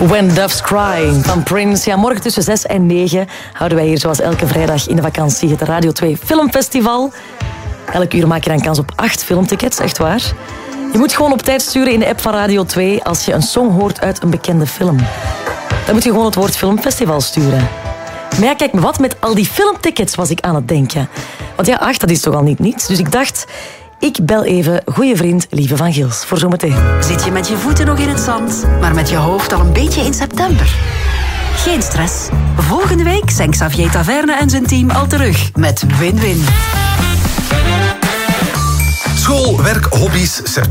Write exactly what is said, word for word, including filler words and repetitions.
When Doves Cry van Prince. Ja, morgen tussen zes en negen houden wij hier zoals elke vrijdag in de vakantie het Radio twee Filmfestival. Elk uur maak je dan kans op acht filmtickets, echt waar. Je moet gewoon op tijd sturen in de app van Radio twee als je een song hoort uit een bekende film. Dan moet je gewoon het woord filmfestival sturen. Maar ja, kijk, wat met al die filmtickets was ik aan het denken. Want ja, acht, dat is toch al niet niets. Dus ik dacht, ik bel even goeie vriend Lieve van Gils voor zometeen. Zit je met je voeten nog in het zand, maar met je hoofd al een beetje in september? Geen stress. Volgende week zijn Xavier Taverne en zijn team al terug met Win-Win. School, werk, hobby's,